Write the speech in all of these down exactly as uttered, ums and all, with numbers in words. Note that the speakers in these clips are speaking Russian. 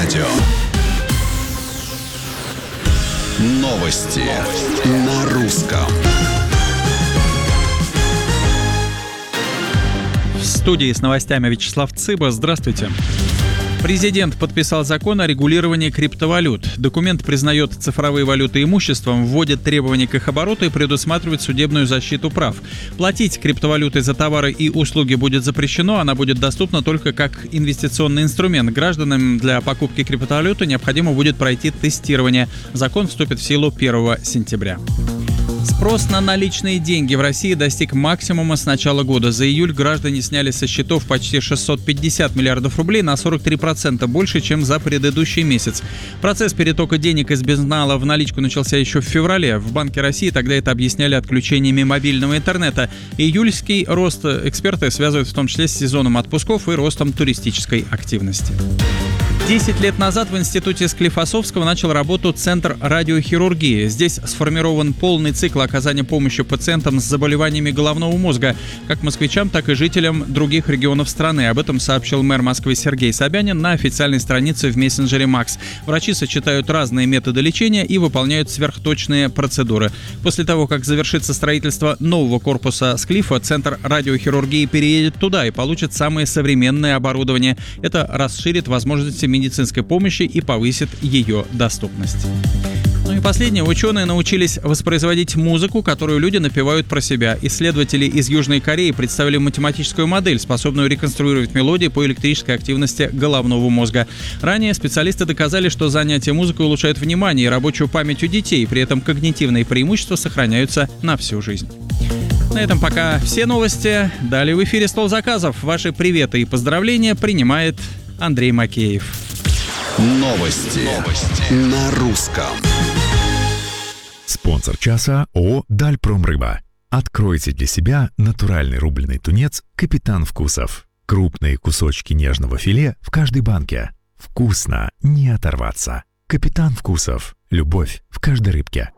радио. Новости на русском. В студии с новостями Вячеслав Цыба. Здравствуйте. Президент подписал закон о регулировании криптовалют. Документ признает цифровые валюты имуществом, вводит требования к их обороту и предусматривает судебную защиту прав. Платить криптовалютой за товары и услуги будет запрещено, она будет доступна только как инвестиционный инструмент. Гражданам для покупки криптовалюты необходимо будет пройти тестирование. Закон вступит в силу первого сентября. Спрос на наличные деньги в России достиг максимума с начала года. За июль граждане сняли со счетов почти шестьсот пятьдесят миллиардов рублей, на сорок три процента больше, чем за предыдущий месяц. Процесс перетока денег из безнала в наличку начался еще в феврале. В Банке России тогда это объясняли отключениями мобильного интернета. Июльский рост эксперты связывают в том числе с сезоном отпусков и ростом туристической активности. Десять лет назад в институте Склифосовского начал работу Центр радиохирургии. Здесь сформирован полный цикл оказания помощи пациентам с заболеваниями головного мозга, как москвичам, так и жителям других регионов страны. Об этом сообщил мэр Москвы Сергей Собянин на официальной странице в мессенджере Макс. Врачи сочетают разные методы лечения и выполняют сверхточные процедуры. После того, как завершится строительство нового корпуса Склифа, Центр радиохирургии переедет туда и получит самое современное оборудование. Это расширит возможности медицинской помощи и повысит ее доступность. Ну и последнее. Ученые научились воспроизводить музыку, которую люди напевают про себя. Исследователи из Южной Кореи представили математическую модель, способную реконструировать мелодии по электрической активности головного мозга. Ранее специалисты доказали, что занятия музыкой улучшают внимание и рабочую память у детей, при этом когнитивные преимущества сохраняются на всю жизнь. На этом пока все новости. Далее в эфире «Стол заказов». Ваши приветы и поздравления принимает Андрей Макеев. Новости, Новости. на русском. Спонсор часа ООО «Дальпромрыба». Откройте для себя натуральный рубленый тунец «Капитан Вкусов». Крупные кусочки нежного филе в каждой банке. Вкусно, не оторваться. «Капитан Вкусов». Любовь в каждой рыбке.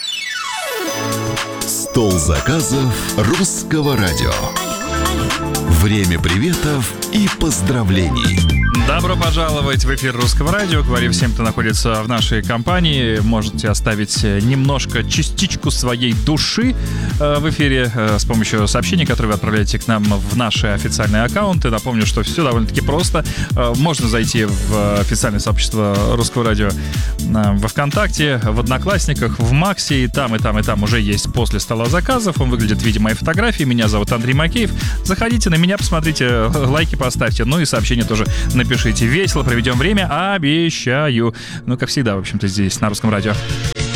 Стол заказов русского радио. Время приветов и поздравлений. Добро пожаловать в эфир Русского радио. Говорю всем, кто находится в нашей компании. Можете оставить немножко, частичку своей души в эфире с помощью сообщений, которые вы отправляете к нам в наши официальные аккаунты. Напомню, что все довольно-таки просто. Можно зайти в официальное сообщество Русского радио во ВКонтакте, в Одноклассниках, в Максе. И там, и там, и там уже есть после стола заказов. Он выглядит в виде моей фотографии. Меня зовут Андрей Макеев. Заходите на меня, посмотрите, лайки поставьте. Ну и сообщения тоже напишите. Весело проведем время, обещаю. Ну, как всегда, в общем-то, здесь, на Русском радио.